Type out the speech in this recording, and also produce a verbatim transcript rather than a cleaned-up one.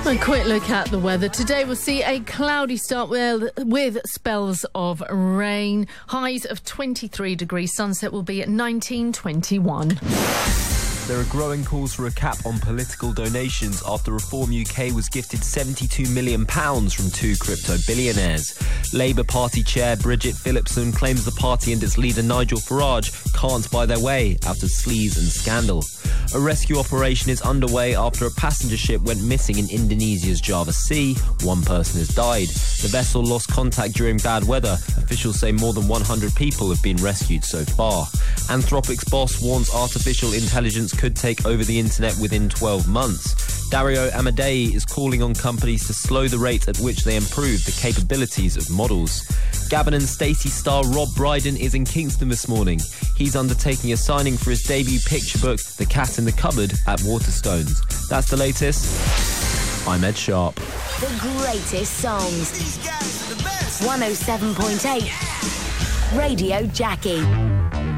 A quick look at the weather. Today we'll see a cloudy start with, with spells of rain. Highs of twenty-three degrees. Sunset will be at nineteen twenty-one. There are growing calls for a cap on political donations after Reform U K was gifted seventy-two million pounds from two crypto billionaires. Labour Party chair Bridget Phillipson claims the party and its leader Nigel Farage can't buy their way out of sleaze and scandal. A rescue operation is underway after a passenger ship went missing in Indonesia's Java Sea. One person has died. The vessel lost contact during bad weather. Officials say more than one hundred people have been rescued so far. Anthropic's boss warns artificial intelligence could take over the internet within twelve months. Dario Amadei is calling on companies to slow the rate at which they improve the capabilities of models. Gavin and Stacey star Rob Brydon is in Kingston this morning. He's undertaking a signing for his debut picture book, The Cat in the Cupboard, at Waterstones. That's the latest. I'm Ed Sharp. The greatest songs. These guys are the best. one oh seven point eight Radio Jackie.